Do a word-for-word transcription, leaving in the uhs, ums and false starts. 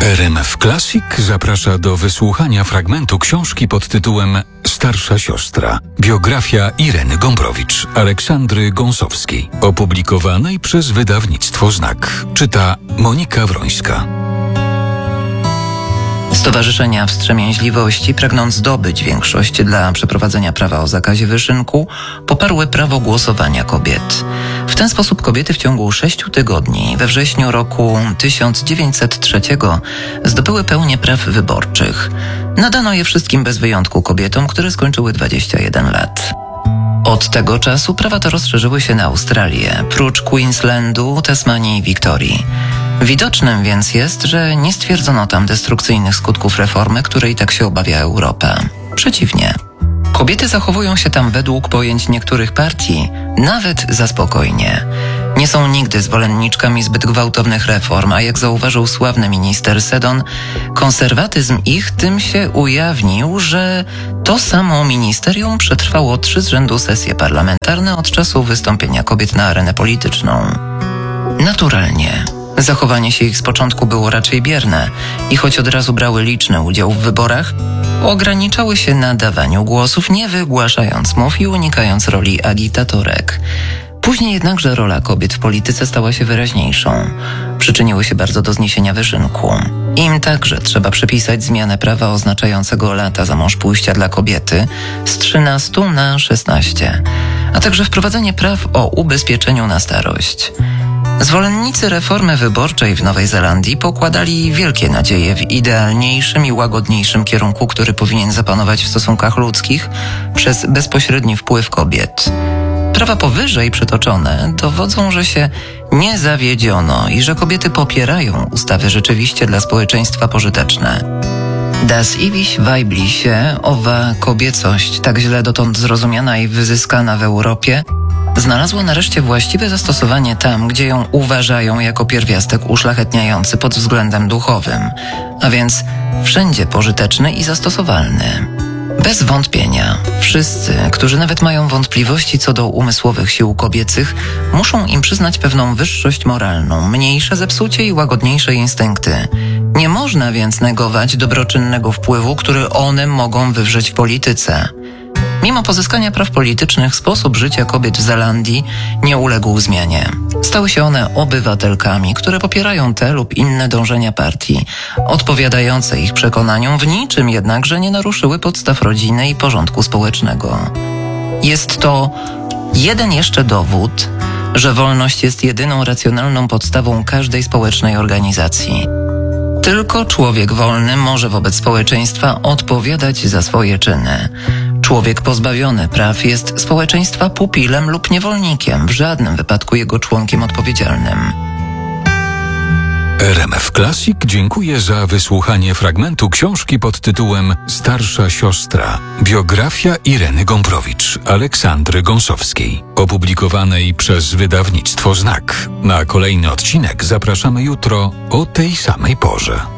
R M F Classic zaprasza do wysłuchania fragmentu książki pod tytułem Starsza siostra. Biografia Ireny Gombrowicz, Aleksandry Gąsowskiej, opublikowanej przez wydawnictwo Znak. Czyta Monika Wrońska. Stowarzyszenia Wstrzemięźliwości, pragnąc zdobyć większość dla przeprowadzenia prawa o zakazie wyszynku, poparły prawo głosowania kobiet. W ten sposób kobiety w ciągu sześciu tygodni we wrześniu roku tysiąc dziewięćset trzeciego zdobyły pełnię praw wyborczych. Nadano je wszystkim bez wyjątku kobietom, które skończyły dwadzieścia jeden lat. Od tego czasu prawa te rozszerzyły się na Australię, prócz Queenslandu, Tasmanii i Wiktorii. Widocznym więc jest, że nie stwierdzono tam destrukcyjnych skutków reformy, której tak się obawia Europa. Przeciwnie. Kobiety zachowują się tam według pojęć niektórych partii nawet za spokojnie. Nie są nigdy zwolenniczkami zbyt gwałtownych reform, a jak zauważył sławny minister Seddon, konserwatyzm ich tym się ujawnił, że to samo ministerium przetrwało trzy z rzędu sesje parlamentarne od czasu wystąpienia kobiet na arenę polityczną. Naturalnie. Zachowanie się ich z początku było raczej bierne i choć od razu brały liczny udział w wyborach, ograniczały się na dawaniu głosów, nie wygłaszając mów i unikając roli agitatorek. Później jednakże rola kobiet w polityce stała się wyraźniejszą. Przyczyniły się bardzo do zniesienia wyszynku. Im także trzeba przypisać zmianę prawa oznaczającego lata za mąż pójścia dla kobiety z trzynastu na szesnaście, a także wprowadzenie praw o ubezpieczeniu na starość. Zwolennicy reformy wyborczej w Nowej Zelandii pokładali wielkie nadzieje w idealniejszym i łagodniejszym kierunku, który powinien zapanować w stosunkach ludzkich przez bezpośredni wpływ kobiet. Prawa powyżej przytoczone dowodzą, że się nie zawiedziono i że kobiety popierają ustawy rzeczywiście dla społeczeństwa pożyteczne. Das ewig weibliche, owa kobiecość, tak źle dotąd zrozumiana i wyzyskana w Europie, znalazła nareszcie właściwe zastosowanie tam, gdzie ją uważają jako pierwiastek uszlachetniający pod względem duchowym, a więc wszędzie pożyteczny i zastosowalny. Bez wątpienia, wszyscy, którzy nawet mają wątpliwości co do umysłowych sił kobiecych, muszą im przyznać pewną wyższość moralną, mniejsze zepsucie i łagodniejsze instynkty. Nie można więc negować dobroczynnego wpływu, który one mogą wywrzeć w polityce. Mimo pozyskania praw politycznych sposób życia kobiet w Zelandii nie uległ zmianie. Stały się one obywatelkami, które popierają te lub inne dążenia partii, odpowiadające ich przekonaniom, w niczym jednakże nie naruszyły podstaw rodziny i porządku społecznego. Jest to jeden jeszcze dowód, że wolność jest jedyną racjonalną podstawą każdej społecznej organizacji. Tylko człowiek wolny może wobec społeczeństwa odpowiadać za swoje czyny. Człowiek pozbawiony praw jest społeczeństwa pupilem lub niewolnikiem, w żadnym wypadku jego członkiem odpowiedzialnym. R M F Classic dziękuję za wysłuchanie fragmentu książki pod tytułem Starsza siostra. Biografia Ireny Gombrowicz, Aleksandry Gąsowskiej, opublikowanej przez wydawnictwo Znak. Na kolejny odcinek zapraszamy jutro o tej samej porze.